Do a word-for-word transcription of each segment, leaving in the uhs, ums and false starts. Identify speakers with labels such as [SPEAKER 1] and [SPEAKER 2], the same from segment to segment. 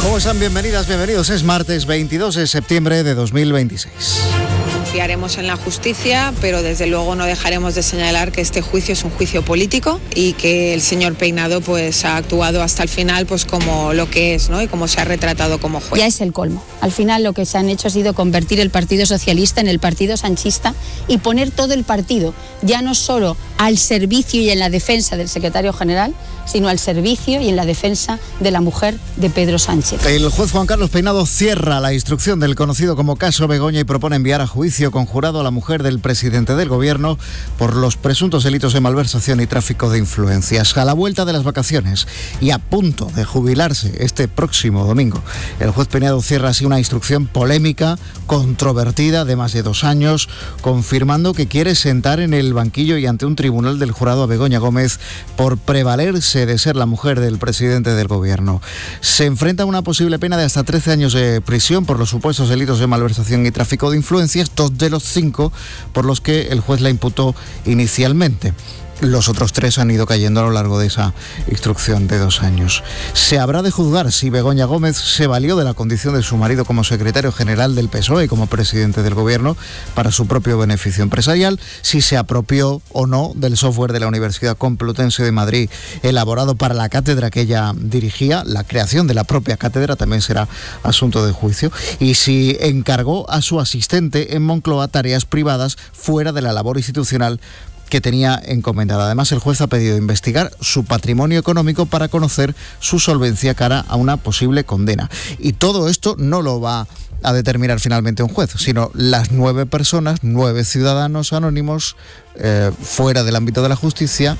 [SPEAKER 1] ¿Cómo están? Bienvenidas, bienvenidos. Es martes veintidós de septiembre de dos mil veintiséis.
[SPEAKER 2] Confiaremos en la justicia, pero desde luego no dejaremos de señalar que este juicio es un juicio político y que el señor Peinado pues ha actuado hasta el final pues como lo que es, ¿no? Y como se ha retratado como juez.
[SPEAKER 3] Ya es el colmo. Al final lo que se han hecho ha sido convertir el Partido Socialista en el Partido Sanchista y poner todo el partido, ya no solo al servicio y en la defensa del secretario general, sino al servicio y en la defensa de la mujer de Pedro Sánchez.
[SPEAKER 1] El juez Juan Carlos Peinado cierra la instrucción del conocido como caso Begoña y propone enviar a juicio conjurado a la mujer del presidente del gobierno por los presuntos delitos de malversación y tráfico de influencias. A la vuelta de las vacaciones y a punto de jubilarse este próximo domingo, el juez Peinado cierra así una instrucción polémica, controvertida de más de dos años, confirmando que quiere sentar en el banquillo y ante un tribunal del jurado a Begoña Gómez por prevalerse de ser la mujer del presidente del gobierno. Se enfrenta a una posible pena de hasta trece años de prisión por los supuestos delitos de malversación y tráfico de influencias, dos de los cinco por los que el juez la imputó inicialmente. Los otros tres han ido cayendo a lo largo de esa instrucción de dos años. Se habrá de juzgar si Begoña Gómez se valió de la condición de su marido como secretario general del P S O E y como presidente del gobierno para su propio beneficio empresarial, si se apropió o no del software de la Universidad Complutense de Madrid elaborado para la cátedra que ella dirigía. La creación de la propia cátedra también será asunto de juicio, y si encargó a su asistente en Moncloa tareas privadas fuera de la labor institucional que tenía encomendada. Además, el juez ha pedido investigar su patrimonio económico para conocer su solvencia cara a una posible condena. Y todo esto no lo va a determinar finalmente un juez, sino las nueve personas, nueve ciudadanos anónimos eh, fuera del ámbito de la justicia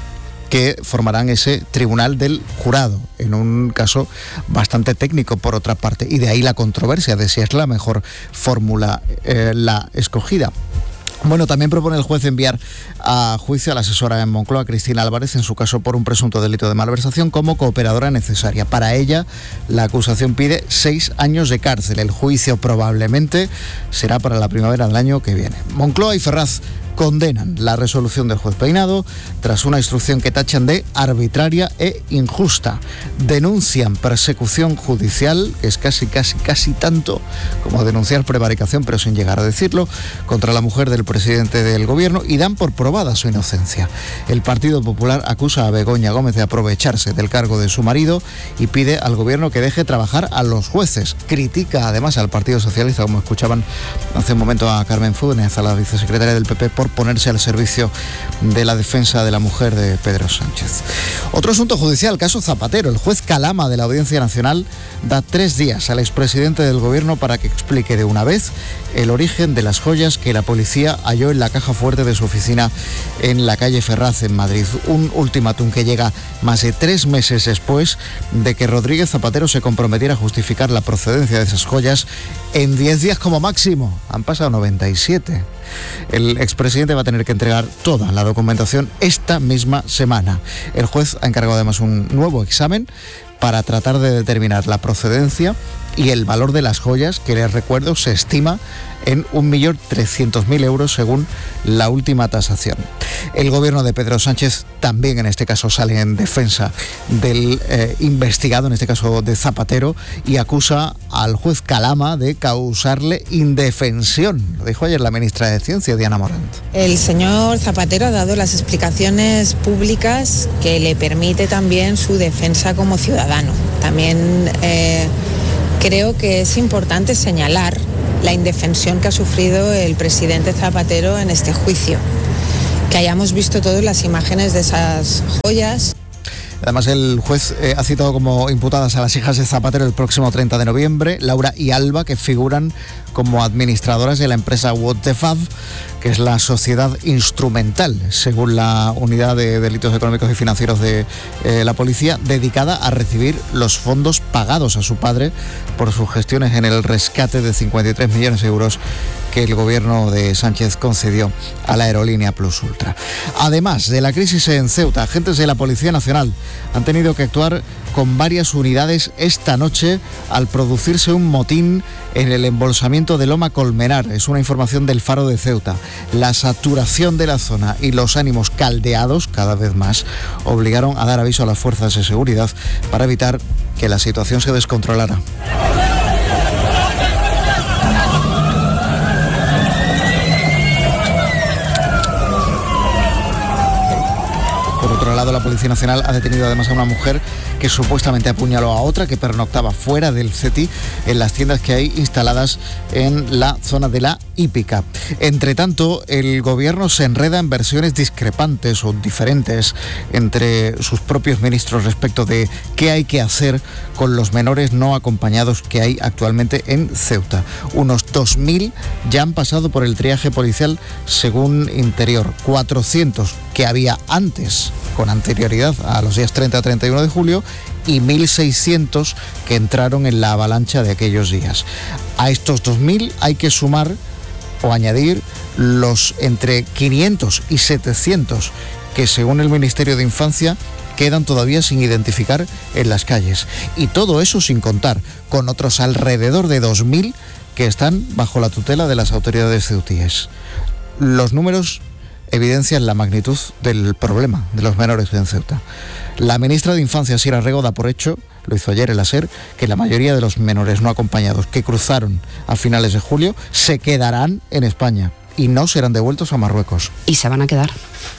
[SPEAKER 1] que formarán ese tribunal del jurado, en un caso bastante técnico por otra parte, y de ahí la controversia de si es la mejor fórmula eh, la escogida. Bueno, también propone el juez enviar a juicio a la asesora en Moncloa, Cristina Álvarez, en su caso por un presunto delito de malversación como cooperadora necesaria. Para ella, la acusación pide seis años de cárcel. El juicio probablemente será para la primavera del año que viene. Moncloa y Ferraz condenan la resolución del juez Peinado tras una instrucción que tachan de arbitraria e injusta. Denuncian persecución judicial, que es casi, casi, casi tanto como denunciar prevaricación, pero sin llegar a decirlo, contra la mujer del presidente del gobierno, y dan por probada su inocencia. El Partido Popular acusa a Begoña Gómez de aprovecharse del cargo de su marido y pide al gobierno que deje trabajar a los jueces. Critica además al Partido Socialista, como escuchaban hace un momento a Carmen Funes, a la vicesecretaria del P P, por ponerse al servicio de la defensa de la mujer de Pedro Sánchez. Otro asunto judicial, caso Zapatero. El juez Calama de la Audiencia Nacional da tres días al expresidente del gobierno para que explique de una vez el origen de las joyas que la policía halló en la caja fuerte de su oficina en la calle Ferraz, en Madrid. Un ultimátum que llega más de tres meses después de que Rodríguez Zapatero se comprometiera a justificar la procedencia de esas joyas en diez días como máximo. Han pasado noventa y siete. El expresidente va a tener que entregar toda la documentación esta misma semana. El juez ha encargado además un nuevo examen para tratar de determinar la procedencia y el valor de las joyas, que les recuerdo se estima en un millón trescientos mil euros según la última tasación. El gobierno de Pedro Sánchez también en este caso sale en defensa del eh, investigado, en este caso de Zapatero, y acusa al juez Calama de causarle indefensión. Lo dijo ayer la ministra de Ciencia, Diana Morant.
[SPEAKER 2] El señor Zapatero ha dado las explicaciones públicas que le permite también su defensa como ciudadano. También eh, creo que es importante señalar la indefensión que ha sufrido el presidente Zapatero en este juicio. Que hayamos visto todas las imágenes de esas joyas.
[SPEAKER 1] Además, el juez eh, ha citado como imputadas a las hijas de Zapatero el próximo treinta de noviembre, Laura y Alba, que figuran como administradoras de la empresa What the Fab, que es la sociedad instrumental, según la Unidad de Delitos Económicos y Financieros de eh, la Policía, dedicada a recibir los fondos pagados a su padre por sus gestiones en el rescate de cincuenta y tres millones de euros que el gobierno de Sánchez concedió a la aerolínea Plus Ultra. Además de la crisis en Ceuta, agentes de la Policía Nacional han tenido que actuar con varias unidades esta noche al producirse un motín en el embolsamiento de Loma Colmenar. Es una información del Faro de Ceuta. La saturación de la zona y los ánimos caldeados cada vez más obligaron a dar aviso a las fuerzas de seguridad para evitar que la situación se descontrolara. Por otro lado, la Policía Nacional ha detenido además a una mujer que supuestamente apuñaló a otra que pernoctaba fuera del C E T I en las tiendas que hay instaladas en la zona de la hípica. Entre tanto, el gobierno se enreda en versiones discrepantes o diferentes entre sus propios ministros respecto de qué hay que hacer con los menores no acompañados que hay actualmente en Ceuta. Unos dos mil ya han pasado por el triaje policial según Interior, cuatrocientos que había antes, con anterioridad a los días treinta a treinta y uno de julio, y mil seiscientos que entraron en la avalancha de aquellos días. A estos dos mil hay que sumar o añadir los entre quinientos y setecientos que, según el Ministerio de Infancia, quedan todavía sin identificar en las calles. Y todo eso sin contar con otros alrededor de dos mil que están bajo la tutela de las autoridades ceutíes. Los números evidencian la magnitud del problema de los menores en Ceuta. La ministra de Infancia, Sira Rego, da por hecho, lo hizo ayer en la SER, que la mayoría de los menores no acompañados que cruzaron a finales de julio se quedarán en España y no serán devueltos a Marruecos.
[SPEAKER 4] Y se van a quedar.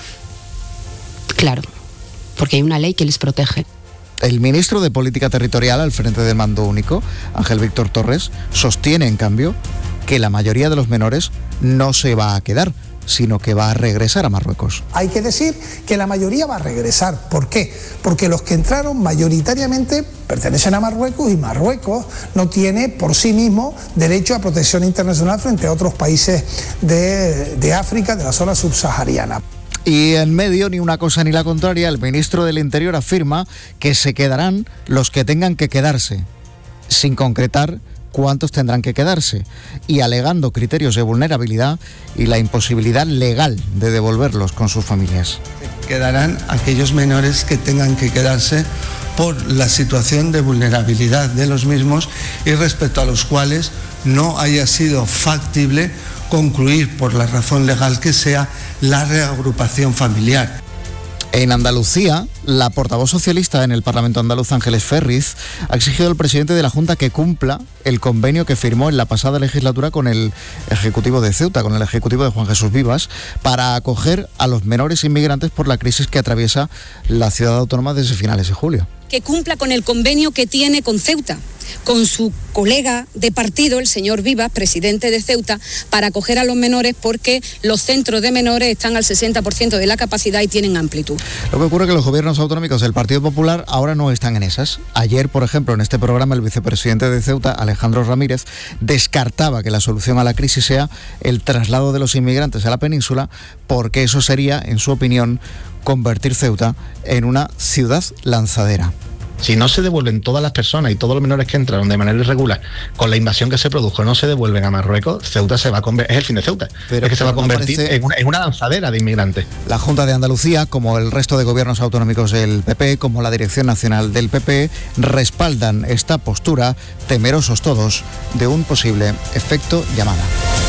[SPEAKER 4] Claro, porque hay una ley que les protege.
[SPEAKER 1] El ministro de Política Territorial al frente del Mando Único, Ángel Víctor Torres, sostiene, en cambio, que la mayoría de los menores no se va a quedar, sino que va a regresar a Marruecos.
[SPEAKER 5] Hay que decir que la mayoría va a regresar. ¿Por qué? Porque los que entraron mayoritariamente pertenecen a Marruecos y Marruecos no tiene por sí mismo derecho a protección internacional frente a otros países de, de África, de la zona subsahariana.
[SPEAKER 1] Y en medio, ni una cosa ni la contraria, el ministro del Interior afirma que se quedarán los que tengan que quedarse, sin concretar cuántos tendrán que quedarse, y alegando criterios de vulnerabilidad y la imposibilidad legal de devolverlos con sus familias.
[SPEAKER 6] Quedarán aquellos menores que tengan que quedarse por la situación de vulnerabilidad de los mismos y respecto a los cuales no haya sido factible concluir, por la razón legal que sea, la reagrupación familiar.
[SPEAKER 1] En Andalucía, la portavoz socialista en el Parlamento andaluz, Ángeles Ferriz, ha exigido al presidente de la Junta que cumpla el convenio que firmó en la pasada legislatura con el Ejecutivo de Ceuta, con el Ejecutivo de Juan Jesús Vivas, para acoger a los menores inmigrantes por la crisis que atraviesa la ciudad autónoma desde finales de julio.
[SPEAKER 7] Que cumpla con el convenio que tiene con Ceuta, con su colega de partido, el señor Vivas, presidente de Ceuta, para acoger a los menores, porque los centros de menores están al sesenta por ciento de la capacidad y tienen amplitud.
[SPEAKER 1] Lo que ocurre es que los gobiernos autonómicos del Partido Popular ahora no están en esas. Ayer, por ejemplo, en este programa, el vicepresidente de Ceuta, Alejandro Ramírez, descartaba que la solución a la crisis sea el traslado de los inmigrantes a la península, porque eso sería, en su opinión, convertir Ceuta en una ciudad lanzadera.
[SPEAKER 8] Si no se devuelven todas las personas y todos los menores que entraron de manera irregular con la invasión que se produjo, no se devuelven a Marruecos, Ceuta se va a convertir, es el fin de Ceuta, pero es que se va a convertir no en, una, en una lanzadera de inmigrantes.
[SPEAKER 1] La Junta de Andalucía, como el resto de gobiernos autonómicos del P P, como la Dirección Nacional del P P, respaldan esta postura, temerosos todos de un posible efecto llamada.